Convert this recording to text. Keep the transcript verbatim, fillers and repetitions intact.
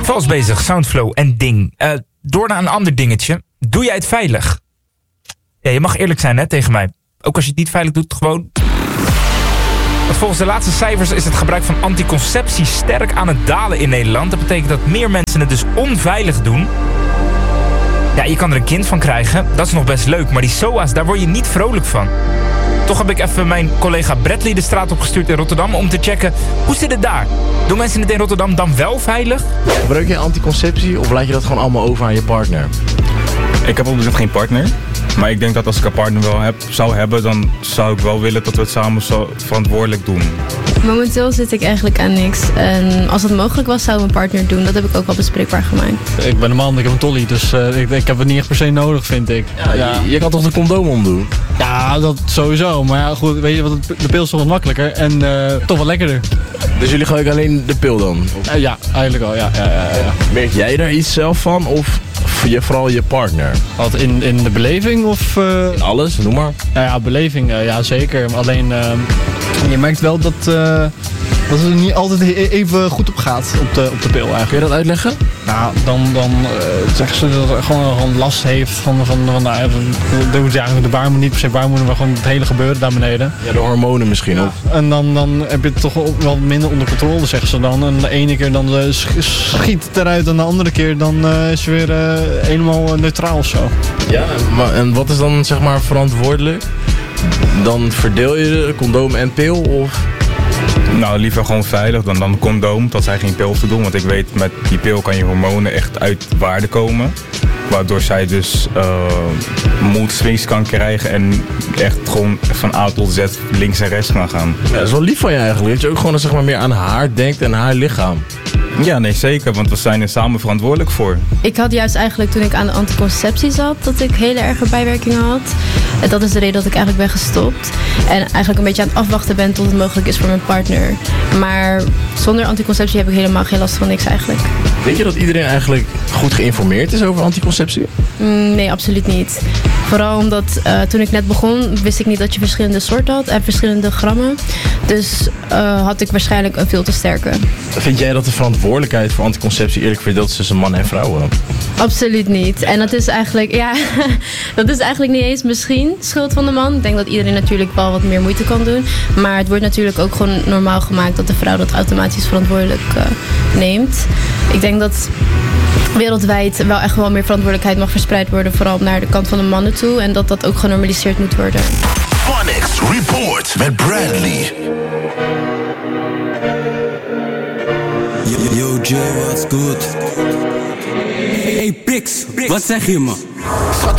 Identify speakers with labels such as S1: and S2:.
S1: Vals bezig, Soundflow en Ding. Uh, door naar een ander dingetje. Doe jij het veilig? Ja, je mag eerlijk zijn hè, tegen mij. Ook als je het niet veilig doet, gewoon... Want volgens de laatste cijfers is het gebruik van anticonceptie sterk aan het dalen in Nederland. Dat betekent dat meer mensen het dus onveilig doen. Ja, je kan er een kind van krijgen. Dat is nog best leuk. Maar die S O A's, daar word je niet vrolijk van. Toch heb ik even mijn collega Bradley de straat opgestuurd in Rotterdam om te checken, hoe zit het daar? Doen mensen het in Rotterdam dan wel veilig?
S2: Gebruik je anticonceptie of laat je dat gewoon allemaal over aan je partner?
S3: Ik heb op dit moment geen partner. Maar ik denk dat als ik een partner wel heb, zou hebben, dan zou ik wel willen dat we het samen zo verantwoordelijk doen.
S4: Momenteel zit ik eigenlijk aan niks. En als het mogelijk was, zou mijn partner het doen. Dat heb ik ook wel bespreekbaar gemaakt.
S5: Ik ben een man, ik heb een tolly, dus uh, ik, ik heb het niet echt per se nodig, vind ik.
S2: Ja, ja. Je, je kan toch de condoom omdoen?
S5: Ja, dat sowieso. Maar ja, goed, weet je wat, de pil is toch wat makkelijker en uh, toch wat lekkerder.
S2: Dus jullie gebruiken alleen de pil dan?
S5: Uh, ja, eigenlijk wel, ja, ja, ja, ja.
S2: Merk jij daar iets zelf van of je, vooral je partner?
S5: Wat, in, in de beleving of... Uh...
S2: In alles, noem maar.
S5: Ja, ja beleving, uh, ja zeker. Alleen, uh, je merkt wel dat, uh, dat het er niet altijd even goed op gaat op de, op de pil eigenlijk.
S2: Kun je dat uitleggen?
S5: Nou, dan, dan uh, zeggen ze dat het gewoon, gewoon last heeft van, van, van nou, de, ja, de baarmoeder, niet per se baarmoeder, maar gewoon het hele gebeuren daar beneden.
S2: Ja, de hormonen misschien
S5: ja.
S2: ook.
S5: En dan, dan heb je het toch wel minder onder controle, zeggen ze dan. En de ene keer dan uh, schiet het eruit en de andere keer dan uh, is het weer uh, helemaal neutraal of zo.
S2: Ja, maar, en wat is dan zeg maar verantwoordelijk? Dan verdeel je de condoom en pil of...
S3: Nou, liever gewoon veilig dan, dan condoom, dat zij geen pil hoeft te doen. Want ik weet, met die pil kan je hormonen echt uit waarde komen. Waardoor zij dus uh, mood swings kan krijgen en echt gewoon van A tot Z links en rechts kan gaan.
S2: Ja, dat is wel lief van je eigenlijk, dat je ook gewoon zeg maar, meer aan haar denkt en haar lichaam.
S3: Ja, nee, zeker, want we zijn er samen verantwoordelijk voor.
S4: Ik had juist eigenlijk toen ik aan de anticonceptie zat, dat ik hele erge bijwerkingen had. En dat is de reden dat ik eigenlijk ben gestopt. En eigenlijk een beetje aan het afwachten ben tot het mogelijk is voor mijn partner. Maar zonder anticonceptie heb ik helemaal geen last van niks eigenlijk.
S2: Denk je dat iedereen eigenlijk goed geïnformeerd is over anticonceptie?
S4: Mm, nee, absoluut niet. Vooral omdat uh, toen ik net begon, wist ik niet dat je verschillende soorten had en verschillende grammen. Dus uh, had ik waarschijnlijk een veel te sterke.
S2: Vind jij dat de verantwoordelijkheid voor anticonceptie eerlijk verdeeld is tussen mannen en vrouwen?
S4: Absoluut niet. En dat is eigenlijk, ja, dat is eigenlijk niet eens misschien schuld van de man. Ik denk dat iedereen natuurlijk wel wat meer moeite kan doen. Maar het wordt natuurlijk ook gewoon normaal gemaakt dat de vrouw dat automatisch verantwoordelijk uh, neemt. Ik denk dat wereldwijd wel echt wel meer verantwoordelijkheid mag verspreid worden, vooral naar de kant van de mannen toe. En dat dat ook genormaliseerd moet worden.
S6: Phonics Report met Bradley.
S7: Yo Jay, what's good? Hey Pix, wat zeg je man?